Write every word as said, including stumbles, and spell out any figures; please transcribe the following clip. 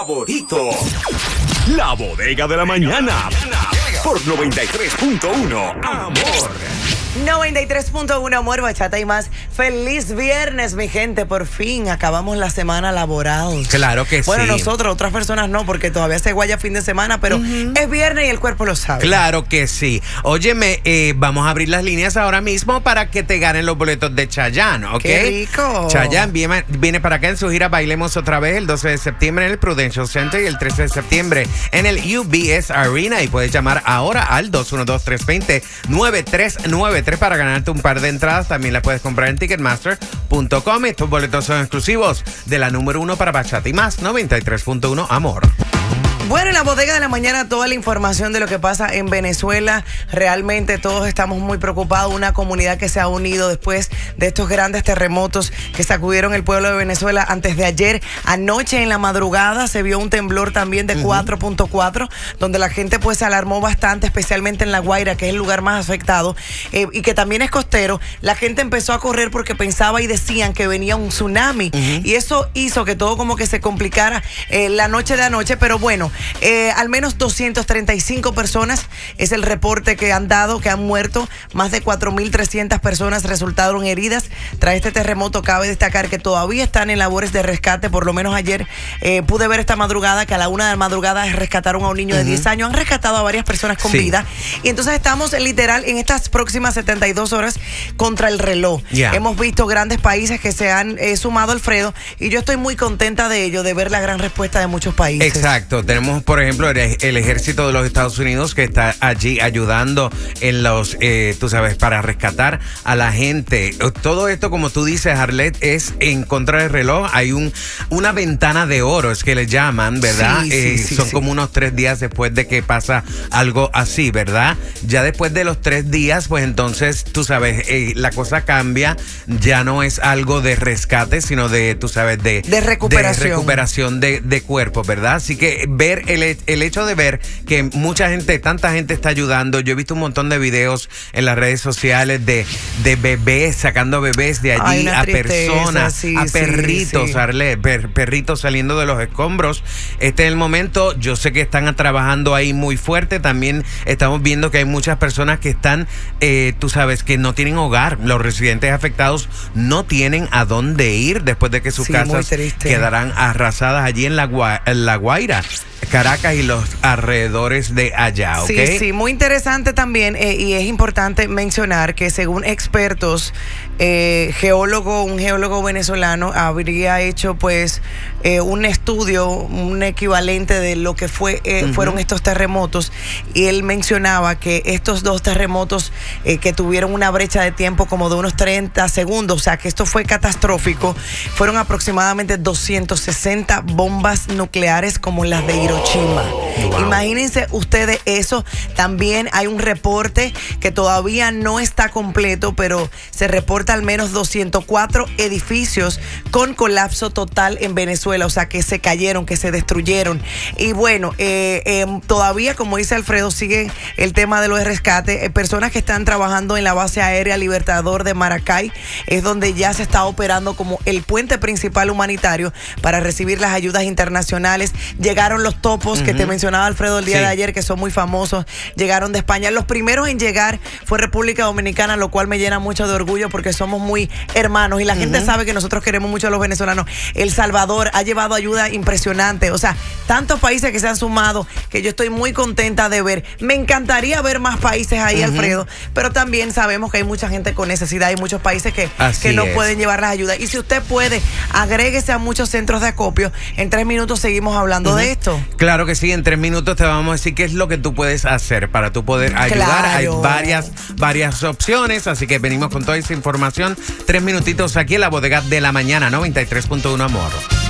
Favorito. La Bodega de la Mañana. Por noventa y tres punto uno. Amor. noventa y tres punto uno, Amor, Bachata y más. Feliz viernes, mi gente. Por fin acabamos la semana laborados. Claro que bueno, sí. Bueno, nosotros, otras personas no, porque todavía se guaya fin de semana, pero uh-huh. es viernes y el cuerpo lo sabe. Claro que sí. Óyeme, eh, vamos a abrir las líneas ahora mismo para que te ganen los boletos de Chayanne, ¿ok? ¡Qué rico! Chayanne viene, viene para acá en su gira Bailemos Otra Vez el doce de septiembre en el Prudential Center y el trece de septiembre en el U B S Arena. Y puedes llamar ahora al dos uno dos, tres dos cero, nueve tres nueve tres para ganarte un par de entradas. También las puedes comprar en ticketmaster punto com. Estos boletos son exclusivos de la número uno para Bachata y más, noventa y tres punto uno, Amor. Bueno, en la Bodega de la Mañana toda la información de lo que pasa en Venezuela. Realmente todos estamos muy preocupados. Una comunidad que se ha unido después de estos grandes terremotos que sacudieron el pueblo de Venezuela antes de ayer. Anoche en la madrugada se vio un temblor también de uh-huh. cuatro punto cuatro, donde la gente pues se alarmó bastante, especialmente en La Guaira, que es el lugar más afectado eh, y que también es costero. La gente empezó a correr porque pensaba y decían que venía un tsunami uh-huh. y eso hizo que todo como que se complicara eh, la noche de anoche, pero bueno, Eh, al menos doscientas treinta y cinco personas es el reporte que han dado, que han muerto. Más de cuatro mil trescientas personas resultaron heridas. Tras este terremoto cabe destacar que todavía están en labores de rescate. Por lo menos ayer eh, pude ver esta madrugada que a la una de la madrugada rescataron a un niño uh-huh. de diez años. Han rescatado a varias personas con sí. vida. Y entonces estamos literal en estas próximas setenta y dos horas contra el reloj. Yeah. Hemos visto grandes países que se han eh, sumado, Alfredo, y yo estoy muy contenta de ello, de ver la gran respuesta de muchos países. Exacto. Tenemos por ejemplo, el, el ejército de los Estados Unidos que está allí ayudando en los, eh, tú sabes, para rescatar a la gente. Todo esto, como tú dices, Arlet, es en contra del reloj. Hay un una ventana de oro, es que le llaman, ¿verdad? Sí, eh, sí, sí, son sí. como unos tres días después de que pasa algo así, ¿verdad? Ya después de los tres días, pues entonces, tú sabes, eh, la cosa cambia. Ya no es algo de rescate, sino de, tú sabes, de, de recuperación, de, recuperación de, de cuerpos, ¿verdad? Así que ver el el hecho de ver que mucha gente, tanta gente está ayudando. Yo he visto un montón de videos en las redes sociales de, de bebés, sacando bebés de allí. Ay, a tristeza, personas, sí, a perritos, sí, sí. Arle, per, perritos saliendo de los escombros. Este es el momento. Yo sé que están trabajando ahí muy fuerte. También estamos viendo que hay muchas personas que están, eh, tú sabes, que no tienen hogar. Los residentes afectados no tienen a dónde ir después de que sus sí, casas quedarán arrasadas allí en La, Gua- en La Guaira, Caracas y los alrededores de allá, ¿ok? Sí, sí, muy interesante también eh, y es importante mencionar que según expertos, eh, geólogo, un geólogo venezolano habría hecho pues eh, un estudio, un equivalente de lo que fue eh, uh-huh. fueron estos terremotos, y él mencionaba que estos dos terremotos eh, que tuvieron una brecha de tiempo como de unos treinta segundos, o sea que esto fue catastrófico, fueron aproximadamente doscientas sesenta bombas nucleares como las de Hiroshima. Wow. Imagínense ustedes eso. También hay un reporte que todavía no está completo, pero se reporta al menos doscientos cuatro edificios con colapso total en Venezuela, o sea que se cayeron, que se destruyeron. Y bueno, eh, eh, todavía, como dice Alfredo, sigue el tema de los rescates. Eh, personas que están trabajando en la base aérea Libertador de Maracay, es donde ya se está operando como el puente principal humanitario para recibir las ayudas internacionales. Llegaron los topos uh-huh. que te mencionaba Alfredo el día sí. de ayer, que son muy famosos, llegaron de España. Los primeros en llegar fue República Dominicana, lo cual me llena mucho de orgullo porque somos muy hermanos y la uh-huh. gente sabe que nosotros queremos mucho a los venezolanos. El Salvador ha llevado ayuda impresionante, o sea, tantos países que se han sumado que yo estoy muy contenta de ver. Me encantaría ver más países ahí, uh-huh. Alfredo, pero también sabemos que hay mucha gente con necesidad y muchos países que, que no es. pueden llevar las ayudas. Y si usted puede, agréguese a muchos centros de acopio. En tres minutos seguimos hablando uh-huh. de esto. Claro que sí, en tres minutos te vamos a decir qué es lo que tú puedes hacer para tú poder ayudar. Claro. Hay varias, varias opciones, así que venimos con toda esa información. Tres minutitos aquí en la Bodega de la Mañana, noventa y tres punto uno, Amor.